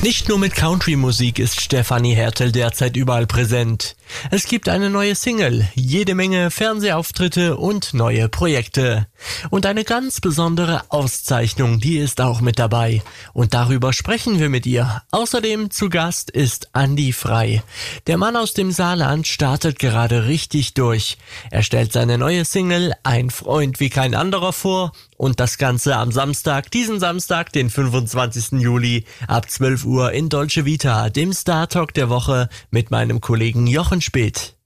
Nicht nur mit Country-Musik ist Stefanie Hertel derzeit überall präsent. Es gibt eine neue Single, jede Menge Fernsehauftritte und neue Projekte. Und eine ganz besondere Auszeichnung, die ist auch mit dabei. Und darüber sprechen wir mit ihr. Außerdem zu Gast ist Andi Frei. Der Mann aus dem Saarland startet gerade richtig durch. Er stellt seine neue Single Ein Freund wie kein anderer vor. Und das Ganze am Samstag, diesen Samstag, den 25. Juli, ab 12 Uhr in Dolce Vita, dem Star Talk der Woche mit meinem Kollegen Jochen Speth.